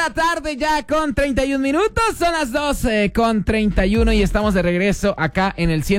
la tarde ya con 31 minutos, son las 12 con 31 y estamos de regreso acá en el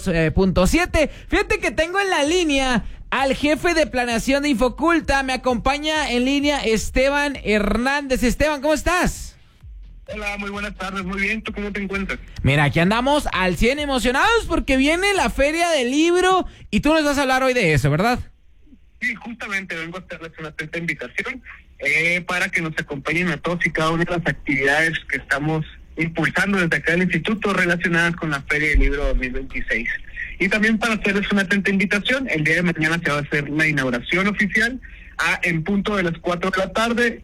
102.7. Fíjate que tengo en la línea al jefe de planeación de Infoculta. Me acompaña en línea Esteban Hernández. Esteban, ¿cómo estás? Hola, muy buenas tardes, muy bien, ¿tú cómo te encuentras? Mira, aquí andamos al 100 emocionados porque viene la Feria del Libro y tú nos vas a hablar hoy de eso, ¿verdad? Sí, justamente vengo a hacerles una atenta invitación para que nos acompañen a todos y cada una de las actividades que estamos impulsando desde acá del Instituto relacionadas con la Feria del Libro 2026. Y también para hacerles una atenta invitación, el día de mañana se va a hacer la inauguración oficial en punto de las 4 de la tarde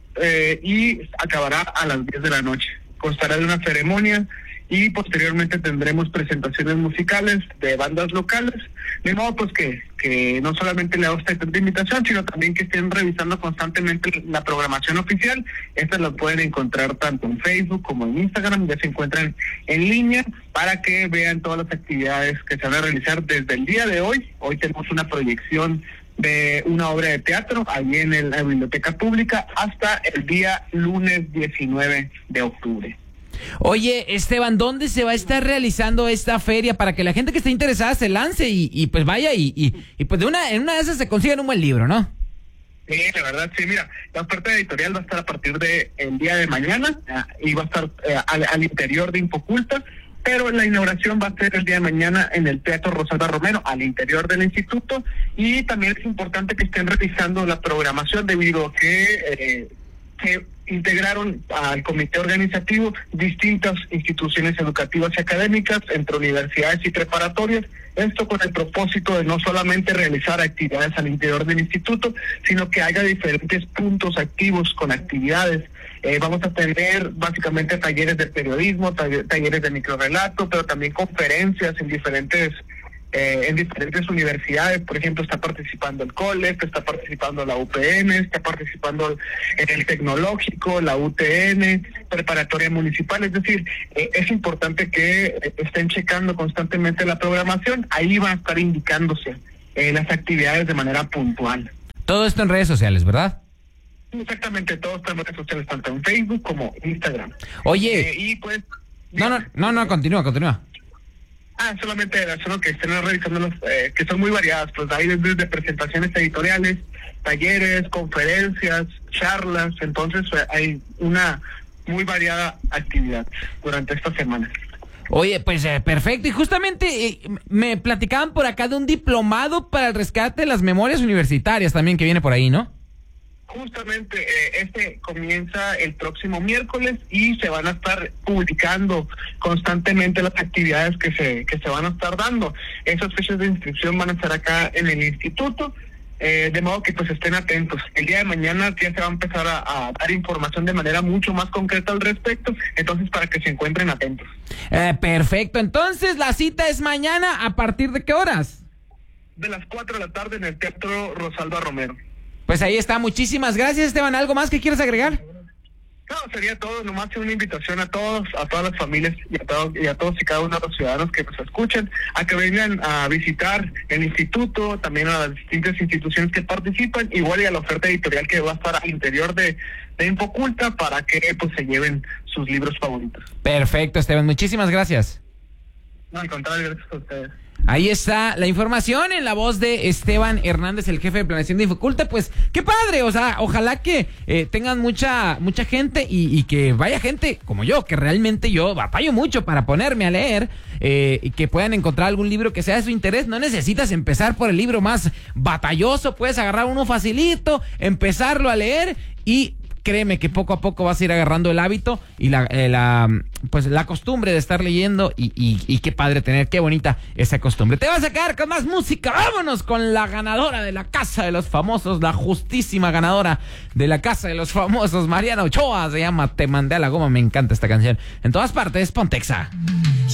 y acabará a las 10 de la noche. Constará de una ceremonia y posteriormente tendremos presentaciones musicales de bandas locales, de modo pues que no solamente le hago esta invitación, sino también que estén revisando constantemente la programación oficial. Estas las pueden encontrar tanto en Facebook como en Instagram, ya se encuentran en línea para que vean todas las actividades que se van a realizar desde el día de hoy. Hoy tenemos una proyección de una obra de teatro allí en la Biblioteca Pública hasta el día lunes 19 de octubre. Oye, Esteban, ¿dónde se va a estar realizando esta feria para que la gente que esté interesada se lance y pues vaya y pues en una de esas se consigan un buen libro, ¿no? Sí, la verdad, sí, mira, la oferta editorial va a estar a partir de el día de mañana y va a estar al interior de Infoculta, pero la inauguración va a ser el día de mañana en el Teatro Rosalba Romero, al interior del instituto, y también es importante que estén revisando la programación debido a que integraron al comité organizativo distintas instituciones educativas y académicas, entre universidades y preparatorias, esto con el propósito de no solamente realizar actividades al interior del instituto, sino que haya diferentes puntos activos con actividades. Vamos a tener básicamente talleres de periodismo, talleres de microrrelato, pero también conferencias en diferentes universidades. Por ejemplo, está participando el COLEP, está participando la UPN, está participando el Tecnológico, la UTN, preparatoria municipal. Es decir, es importante que estén checando constantemente la programación. Ahí va a estar indicándose las actividades de manera puntual. Todo esto en redes sociales, ¿verdad? Exactamente, todos están en redes sociales, tanto en Facebook como Instagram. Oye, y pues... No, continúa. Solamente solo que estén revisando los que son muy variadas, pues hay desde presentaciones editoriales, talleres, conferencias, charlas, entonces hay una muy variada actividad durante esta semana. Oye, pues perfecto, y justamente me platicaban por acá de un diplomado para el rescate de las memorias universitarias también que viene por ahí, ¿no? Justamente, comienza el próximo miércoles y se van a estar publicando constantemente las actividades que se van a estar dando. Esas fechas de inscripción van a estar acá en el instituto, de modo que pues estén atentos. El día de mañana ya se va a empezar a dar información de manera mucho más concreta al respecto, entonces para que se encuentren atentos. Perfecto, entonces la cita es mañana, ¿a partir de qué horas? De las 4 de la tarde en el Teatro Rosalba Romero. Pues ahí está, muchísimas gracias, Esteban. ¿Algo más que quieras agregar? No, sería todo, nomás una invitación a todas las familias y a todos y cada uno de los ciudadanos que nos escuchen, a que vengan a visitar el instituto, también a las distintas instituciones que participan, igual y a la oferta editorial que va a estar al interior de Infoculta para que pues se lleven sus libros favoritos. Perfecto, Esteban, muchísimas gracias. No, al contrario, gracias a ustedes. Ahí está la información en la voz de Esteban Hernández, el jefe de planeación de Infoculta. Pues qué padre, o sea, ojalá que tengan mucha gente y que vaya gente como yo, que realmente yo batallo mucho para ponerme a leer, y que puedan encontrar algún libro que sea de su interés. No necesitas empezar por el libro más batalloso, puedes agarrar uno facilito, empezarlo a leer y créeme que poco a poco vas a ir agarrando el hábito y la costumbre de estar leyendo y qué padre tener, qué bonita esa costumbre. Te vas a quedar con más música. Vámonos con la ganadora de la Casa de los Famosos, la justísima ganadora de la Casa de los Famosos, Mariana Ochoa. Se llama Te mandé a la goma. Me encanta esta canción. En todas partes, Pontexa.